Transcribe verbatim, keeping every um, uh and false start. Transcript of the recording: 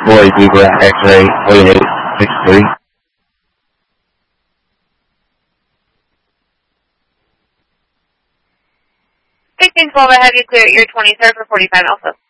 Boy Zebra X-ray eight eight six three. sixteen twelve, I have you clear at your twenty-third for forty-five Alpha.